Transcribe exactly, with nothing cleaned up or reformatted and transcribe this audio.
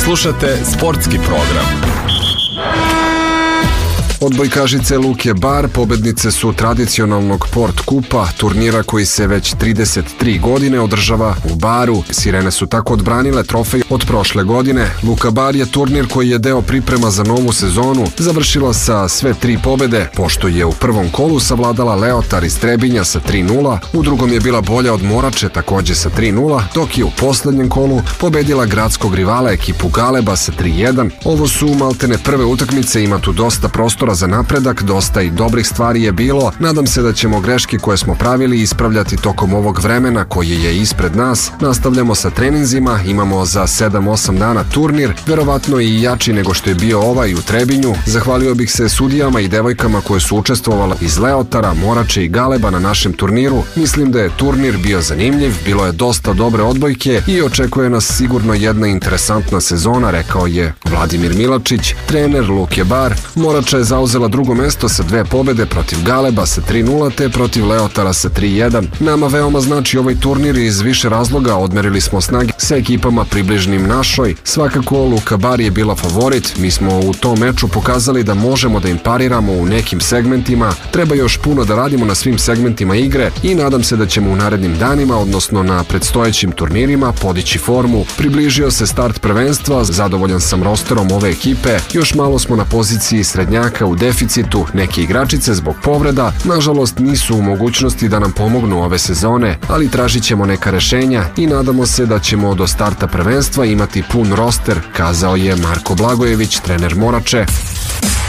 Slušate sportski program. Odbojkašice Luke Bar pobednice su tradicionalnog Port Kupa, turnira koji se već trideset tri godine održava u Baru. Sirene su tako odbranile trofej od prošle godine. Luka Bar je turnir koji je deo priprema za novu sezonu, završila sa sve tri pobede, pošto je u prvom kolu savladala Leotar iz Trebinja sa tri nula, u drugom je bila bolja od Morače takođe sa tri nula, dok je u poslednjem kolu pobedila gradskog rivala ekipu Galeba sa tri jedan. Ovo su maltene prve utakmice, ima tu dosta prostora za napredak, dosta i dobrih stvari je bilo. Nadam se da ćemo greške koje smo pravili ispravljati tokom ovog vremena koje je ispred nas. Nastavljamo sa treninzima, imamo za sedam osam dana turnir, verovatno i jači nego što je bio ovaj u Trebinju. Zahvalio bih se sudijama i devojkama koje su učestvovale iz Leotara, Morače i Galeba na našem turniru. Mislim da je turnir bio zanimljiv, bilo je dosta dobre odbojke i očekuje nas sigurno jedna interesantna sezona, rekao je Vladimir Milačić, trener Luke Bar. Morača je zauzela drugo mesto sa dve pobede protiv Galeba sa tri nula te protiv Leotara sa tri jedan. Nama veoma znači ovaj turnir iz više razloga, odmerili smo snage sa ekipama približnim našoj. Svakako Luka Bar je bila favorit, mi smo u tom meču pokazali da možemo da im pariramo u nekim segmentima, treba još puno da radimo na svim segmentima igre i nadam se da ćemo u narednim danima, odnosno na predstojećim turnirima, podići formu. Približio se start prvenstva, zadovoljan sam rosterom ove ekipe, još malo smo na poziciji srednjaka u deficitu, neke igračice zbog povreda, nažalost nisu u mogućnosti da nam pomognu ove sezone, ali tražit ćemo neka rešenja i nadamo se da ćemo do starta prvenstva imati pun roster, kazao je Marko Blagojević, trener Morače.